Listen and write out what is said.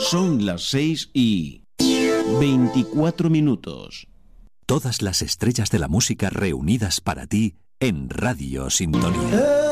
Son las 6:24. Todas las estrellas de la música reunidas para ti en Radio Sintonía.